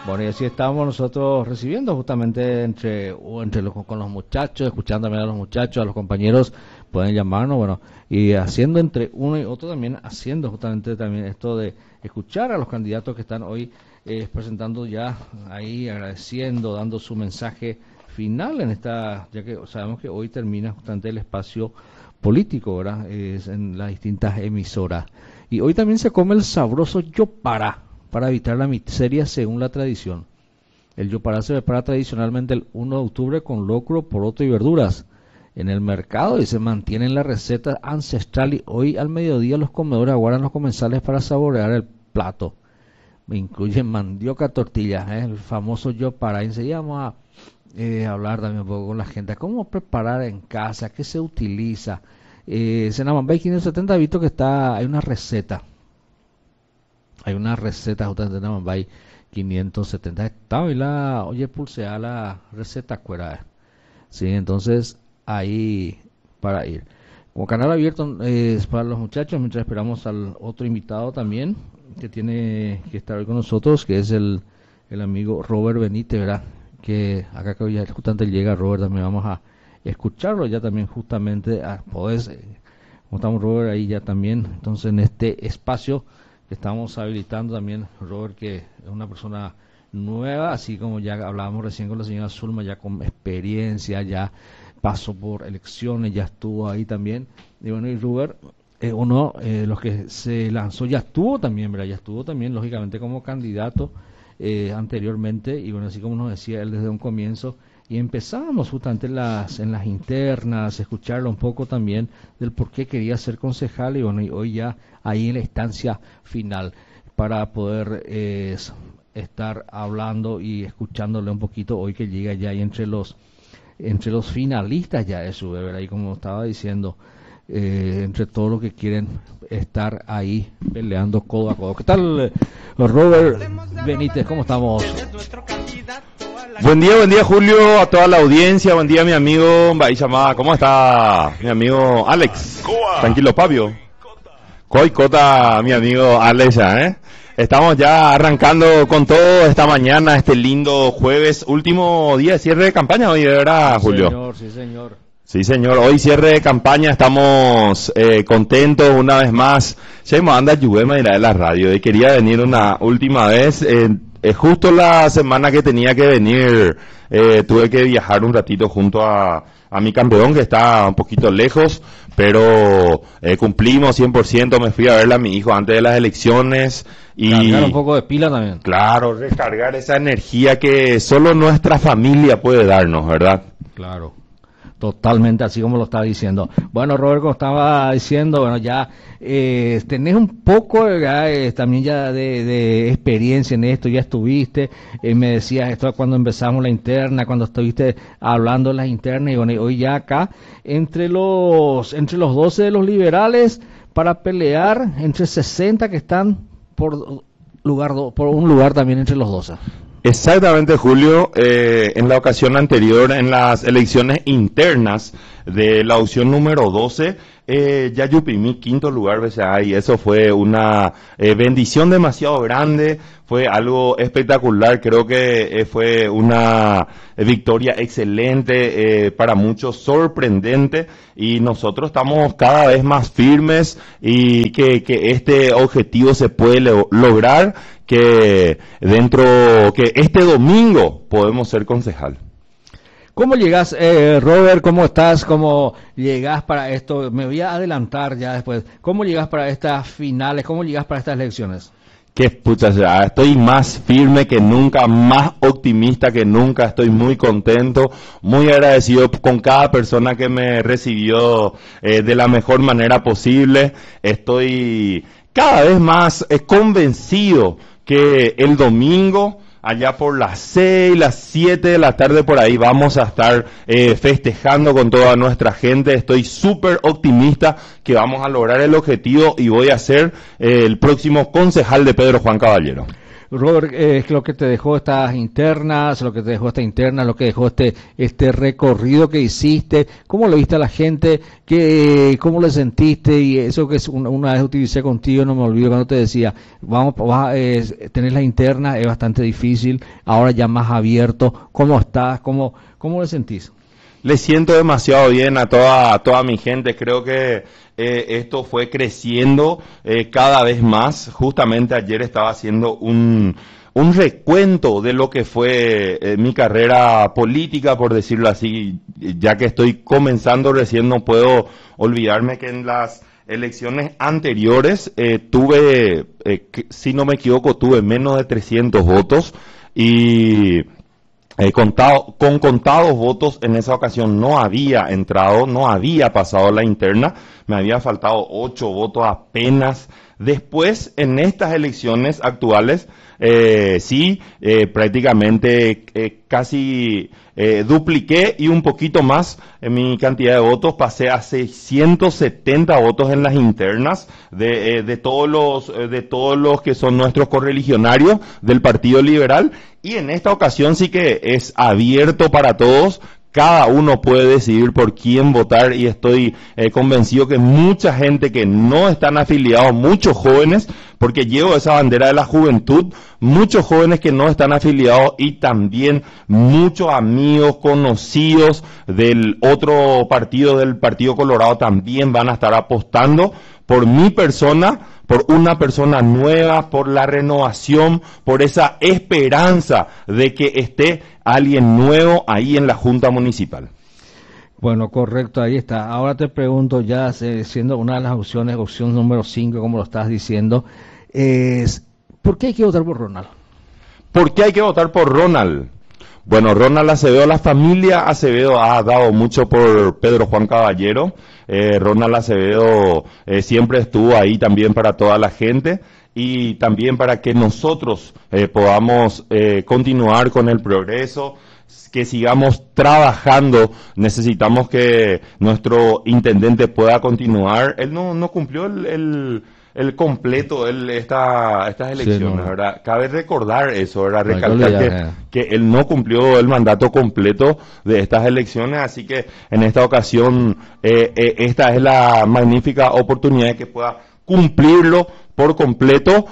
Bueno, y así estábamos nosotros recibiendo justamente con los muchachos, escuchando también a los muchachos, a los compañeros, pueden llamarnos, bueno, y haciendo entre uno y otro también, haciendo justamente también esto de escuchar a los candidatos que están hoy presentando ya ahí, agradeciendo, dando su mensaje final en esta, ya que sabemos que hoy termina justamente el espacio político, ¿verdad? En las distintas emisoras. Y hoy también se come el sabroso yopara para evitar la miseria según la tradición. El yopara se prepara tradicionalmente el 1 de octubre con locro, poroto y verduras en el mercado y se mantiene en la receta ancestral, y hoy al mediodía los comedores aguardan los comensales para saborear el plato. Me incluyen mandioca, tortillas, el famoso yopara. Enseguida vamos a hablar también un poco con la gente, cómo preparar en casa, qué se utiliza. Senamambay 570 ha visto que hay una receta. Hay una receta justamente de Namambay 570. Está y oye, pulsea la receta cuera. Sí, entonces ahí para ir. Como canal abierto para los muchachos, mientras esperamos al otro invitado también, que tiene que estar hoy con nosotros, que es el amigo Robert Benítez, ¿verdad? Que acá que ya justamente llega Robert, también vamos a escucharlo ya también justamente, como estamos Robert ahí ya también, entonces en este espacio que estamos habilitando también, Robert, que es una persona nueva, así como ya hablábamos recién con la señora Zulma, ya con experiencia, ya pasó por elecciones, ya estuvo ahí también, y bueno, y Robert, los que se lanzó, ya estuvo también, ¿verdad? Ya estuvo también, lógicamente, como candidato anteriormente, y bueno, así como nos decía él desde un comienzo, y empezábamos justamente en las internas, escucharlo un poco también del por qué quería ser concejal, y bueno, y hoy ya ahí en la instancia final para poder estar hablando y escuchándole un poquito hoy que llega ya ahí entre los finalistas ya de su ¿verdad? Y como estaba diciendo, entre todos los que quieren estar ahí peleando codo a codo. ¿Qué tal, Robert Benítez? ¿Cómo estamos? Buen día Julio, a toda la audiencia, buen día mi amigo Baichamá, ¿cómo está mi amigo Alex? Tranquilo, Pablo. Coicota, mi amigo Alex, Estamos ya arrancando con todo esta mañana, este lindo jueves, último día de cierre de campaña hoy, ¿verdad, Julio? Señor, sí, señor. Sí, señor. Hoy cierre de campaña, estamos contentos una vez más. Ya me anda Yubema de la radio y quería venir una última vez. Justo la semana que tenía que venir, tuve que viajar un ratito junto a mi campeón que está un poquito lejos, pero cumplimos 100%. Me fui a verle a mi hijo antes de las elecciones y cargar un poco de pila también. Claro, recargar esa energía que solo nuestra familia puede darnos, ¿verdad? Claro. Totalmente, así como lo estaba diciendo. Bueno, Robert, como estaba diciendo, bueno, ya tenés un poco también ya de experiencia en esto, ya estuviste, me decías esto cuando empezamos la interna, cuando estuviste hablando de las internas, y bueno, y hoy ya acá, entre los 12 de los liberales, para pelear entre 60 que están por un lugar también entre los 12. Exactamente, Julio. En la ocasión anterior, en las elecciones internas de la opción número 12, ya yo oprimí quinto lugar, y eso fue una bendición demasiado grande, fue algo espectacular, creo que fue una victoria excelente, para muchos sorprendente, y nosotros estamos cada vez más firmes y que este objetivo se puede lograr, que este domingo podemos ser concejal. ¿Cómo llegas, Robert? ¿Cómo estás? ¿Cómo llegas para esto? Me voy a adelantar ya después. ¿Cómo llegas para estas finales? ¿Cómo llegas para estas elecciones? Qué pucha, estoy más firme que nunca, más optimista que nunca, estoy muy contento, muy agradecido con cada persona que me recibió de la mejor manera posible. Estoy cada vez más convencido que el domingo, allá por las 6, las 7 de la tarde por ahí, vamos a estar festejando con toda nuestra gente. Estoy súper optimista que vamos a lograr el objetivo y voy a ser el próximo concejal de Pedro Juan Caballero. Robert, es lo que te dejó estas internas, lo que te dejó esta interna, lo que dejó este recorrido que hiciste, ¿cómo le viste a la gente? ¿Cómo le sentiste? Y eso que una vez utilicé contigo, no me olvido cuando te decía, tener la interna es bastante difícil, ahora ya más abierto, ¿cómo estás? ¿Cómo le sentís? Le siento demasiado bien a toda mi gente. Creo que esto fue creciendo cada vez más. Justamente ayer estaba haciendo un recuento de lo que fue mi carrera política, por decirlo así. Ya que estoy comenzando recién, no puedo olvidarme que en las elecciones anteriores tuve, si no me equivoco, tuve menos de 300 votos y... con contados votos en esa ocasión no había entrado, no había pasado la interna, me había faltado 8 votos apenas. Después, en estas elecciones actuales, prácticamente casi dupliqué y un poquito más en mi cantidad de votos, pasé a 670 votos en las internas de todos los que son nuestros correligionarios del Partido Liberal, y en esta ocasión sí que es abierto para todos. Cada uno puede decidir por quién votar y estoy convencido que mucha gente que no están afiliados, muchos jóvenes, porque llevo esa bandera de la juventud, muchos jóvenes que no están afiliados y también muchos amigos conocidos del otro partido, del Partido Colorado, también van a estar apostando por mi persona, por una persona nueva, por la renovación, por esa esperanza de que esté alguien nuevo ahí en la Junta Municipal. Bueno, correcto, ahí está. Ahora te pregunto, ya siendo una de las opciones, opción número 5, como lo estás diciendo, ¿por qué hay que votar por Ronald? ¿Por qué hay que votar por Ronald? Bueno, Ronald Acevedo, la familia Acevedo ha dado mucho por Pedro Juan Caballero. Ronald Acevedo siempre estuvo ahí también para toda la gente y también para que nosotros podamos continuar con el progreso, que sigamos trabajando. Necesitamos que nuestro intendente pueda continuar. Él no cumplió el completo estas elecciones, sí, no. ¿Verdad? Cabe recordar eso, ¿verdad? Recalcar que él no cumplió el mandato completo de estas elecciones, así que en esta ocasión esta es la magnífica oportunidad de que pueda cumplirlo por completo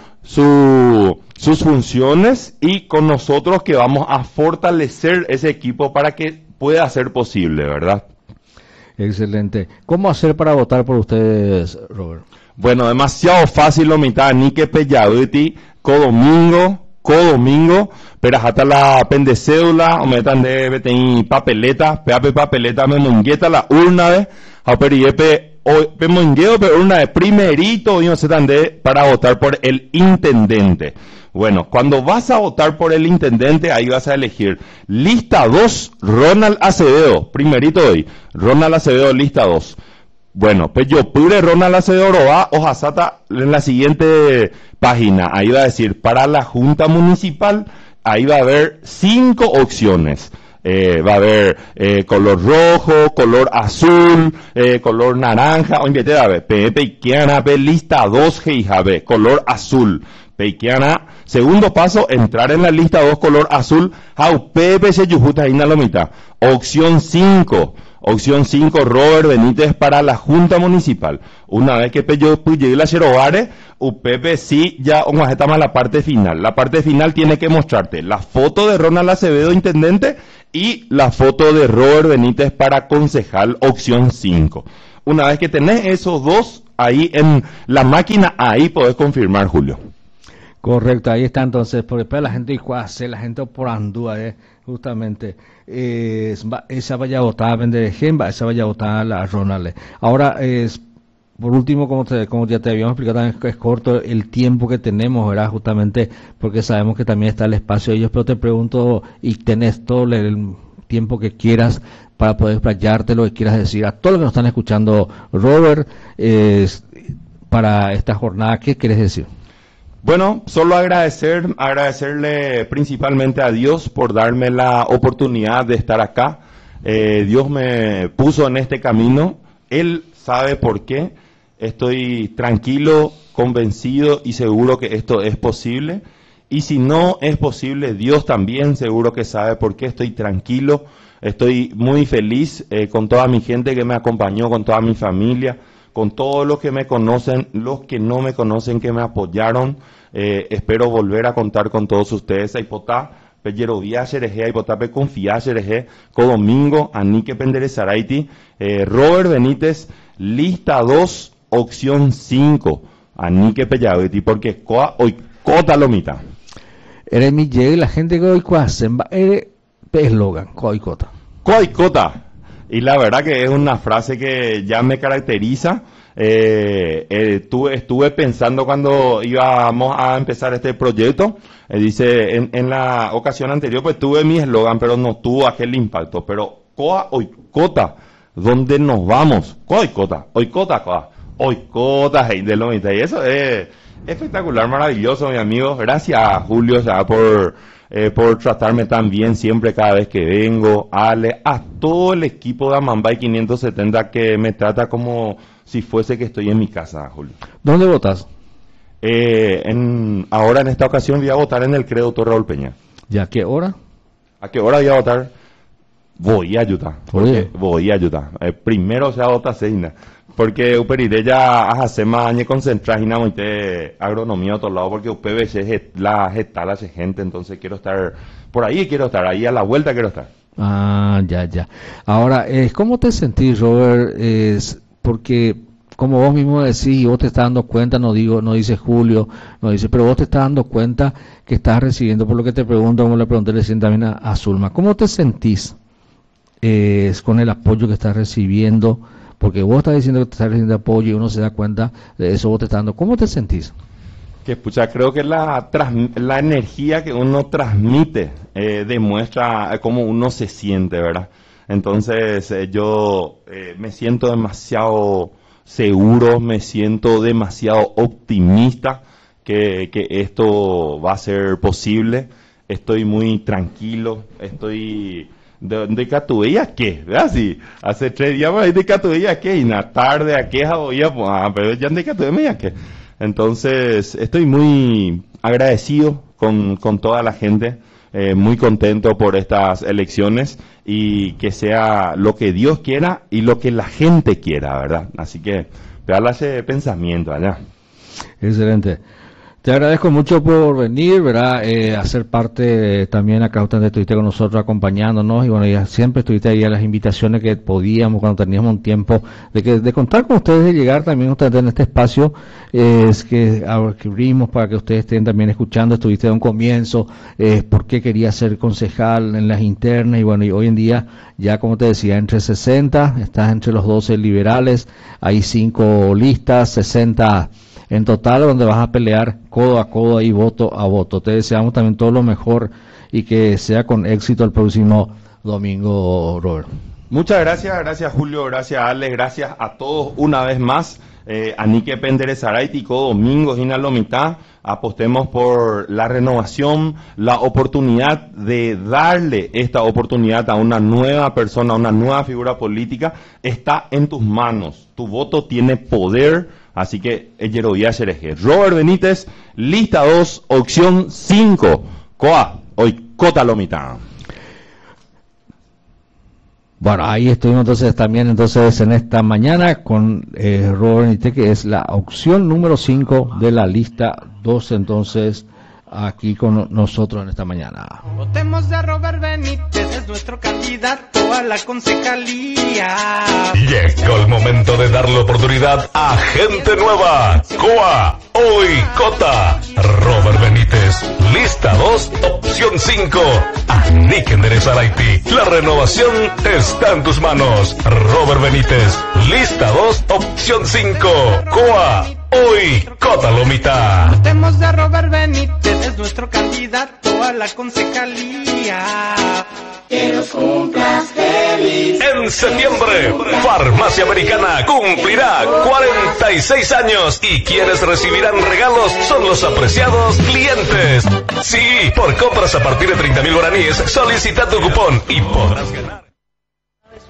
sus funciones, y con nosotros que vamos a fortalecer ese equipo para que pueda ser posible, ¿verdad? Excelente. ¿Cómo hacer para votar por ustedes, Robert? Bueno, demasiado fácil lo mitad, ni que pelladuti, codomingo, pero hasta la pendecédula, o metan de BTI papeleta, peape papeleta, me mongueta la urna de, a periepe, o pemongueo, pero urna de primerito, y no se de para votar por el intendente. Bueno, cuando vas a votar por el intendente, ahí vas a elegir lista 2, Ronald Acevedo, primerito hoy, Ronald Acevedo, lista 2. Bueno, pues yo pude Ronald Acevedo Roa, hojasata en la siguiente página. Ahí va a decir, para la Junta Municipal, ahí va a haber 5 opciones. Va a haber color rojo, color azul, color naranja, o invite a ver, peikiana, lista 2, geijabe, color azul. Peikiana, segundo paso, entrar en la lista 2, color azul, jau pepe se yujuta ahí en la mitad. Opción 5. Opción 5, Robert Benítez para la Junta Municipal. Una vez que yo llegué a la Cherogare, UPP sí, ya vamos a estar más la parte final. La parte final tiene que mostrarte la foto de Ronald Acevedo, intendente, y la foto de Robert Benítez para concejal, opción 5. Una vez que tenés esos dos ahí en la máquina, ahí podés confirmar, Julio. Correcto, ahí está entonces, porque para la gente hace la gente por andúa, justamente, esa vaya a votar a Benderejen, esa vaya a votar a la Ronald. Ahora, por último, como ya te habíamos explicado, también es corto el tiempo que tenemos, ¿verdad? Justamente porque sabemos que también está el espacio de ellos, pero te pregunto, y tenés todo el tiempo que quieras para poder explayarte lo que quieras decir a todos los que nos están escuchando, Robert, para esta jornada, ¿qué quieres decir? Bueno, solo agradecerle principalmente a Dios por darme la oportunidad de estar acá. Dios me puso en este camino, Él sabe por qué. Estoy tranquilo, convencido y seguro que esto es posible. Y si no es posible, Dios también seguro que sabe por qué estoy tranquilo. Estoy muy feliz con toda mi gente que me acompañó, con toda mi familia, con todos los que me conocen, los que no me conocen, que me apoyaron. Espero volver a contar con todos ustedes. Aipotá, Pellerovía, Xereje, Aipotá, Peconfía, Xereje, Codomingo, Anique, Penderezaraiti, Robert Benítez, lista 2, opción 5, Anique, Pellaveti, porque Coa hoy cota lomita. Eres mi y la gente que hoy cuasemba, eres eslogan, coicota. Coicota. Y la verdad que es una frase que ya me caracteriza. Estuve pensando cuando íbamos a empezar este proyecto. Dice, en la ocasión anterior pues tuve mi eslogan, pero no tuvo aquel impacto. Pero Coa Oicota, ¿dónde nos vamos? Coicota, Oicota, Coa. Oicota, hey, de lo y eso es espectacular, maravilloso, mi amigo. Gracias, Julio, o sea, por tratarme tan bien siempre cada vez que vengo. A todo el equipo de Amambay 570 que me trata como si fuese que estoy en mi casa, Julio. ¿Dónde votas? Ahora en esta ocasión voy a votar en el Credo Torre Raúl Peña. ¿Y a qué hora? ¿A qué hora voy a votar? Voy a ayudar. Voy a ayudar. Primero se va a votar Seina. Porque uperire ya hace más años concentrar y no agronomía a otro lado, porque UPBC es la gente, entonces quiero estar por ahí, ahí a la vuelta quiero estar. Ya. Ahora, ¿cómo te sentís, Robert? Porque como vos mismo decís, y vos te estás dando cuenta, no dice Julio, pero vos te estás dando cuenta que estás recibiendo, por lo que te pregunto, como le pregunté recién también a Zulma, ¿cómo te sentís con el apoyo que estás recibiendo? Porque vos estás diciendo que te estás recibiendo apoyo y uno se da cuenta de eso, vos te estás dando. ¿Cómo te sentís? Que pucha, creo que la energía que uno transmite demuestra cómo uno se siente, ¿verdad? Entonces yo me siento demasiado seguro, me siento demasiado optimista que esto va a ser posible. Estoy muy tranquilo, ¿De Catuella qué? ¿Verdad? Sí, hace 3 días por ahí de Catuella qué, y en la tarde a qué, pero ya de Catuella qué. Entonces, estoy muy agradecido con toda la gente, muy contento por estas elecciones y que sea lo que Dios quiera y lo que la gente quiera, ¿verdad? Así que, vean ese pensamiento allá. Excelente. Te agradezco mucho por venir, ¿verdad? A ser parte también acá, usted estuviste con nosotros acompañándonos y bueno, ya siempre estuviste ahí a las invitaciones que podíamos cuando teníamos un tiempo de contar con ustedes, de llegar también ustedes en este espacio que abrimos para que ustedes estén también escuchando. Estuviste de un comienzo, por qué quería ser concejal en las internas y bueno, y hoy en día ya como te decía, entre 60, estás entre los 12 liberales, hay 5 listas, 60 en total, donde vas a pelear codo a codo y voto a voto. Te deseamos también todo lo mejor y que sea con éxito el próximo domingo, Robert. Muchas gracias Julio, gracias Ale, gracias a todos una vez más. Anique Penderezaraiti, Domingo, Gina Lomitá, apostemos por la renovación, la oportunidad de darle esta oportunidad a una nueva persona, a una nueva figura política, está en tus manos. Tu voto tiene poder, así que Yerovía Xereje. Robert Benítez, lista 2, opción 5, Coa, hoy Cota Lomitá. Bueno, ahí estuvimos entonces también en esta mañana con Robert Benítez, que es la opción número 5 de la lista 2, entonces aquí con nosotros en esta mañana. Votemos a Robert Benítez, es nuestro candidato a la concejalía. Llegó el momento de darle oportunidad a gente nueva. Coa, hoy Cota. Robert Benítez, lista 2, opción 5. Anique Penderezaraiti. La renovación está en tus manos. Robert Benítez, lista 2, opción 5. Coa, hoy Cota Lomita. Votemos a Robert Benítez, es nuestro candidato a la concejalía. Que nos cumplas feliz. En septiembre, Farmacia Americana cumplirá 46 años y quienes recibirán regalos son los apreciados clientes. Sí, por compras a partir de 30,000 guaraníes, solicita tu cupón y podrás ganar.